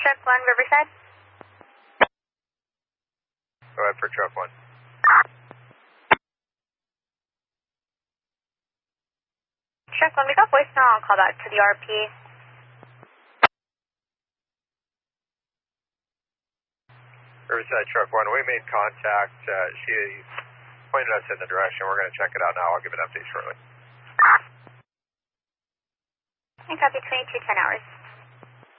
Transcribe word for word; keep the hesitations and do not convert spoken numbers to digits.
Truck one, Riverside. Go ahead for truck one. Truck one, we got voicemail on call back to the R P. Riverside truck one, we made contact. Uh, she pointed us in the direction. We're going to check it out now. I'll give an update shortly. And copy twenty-two ten hours.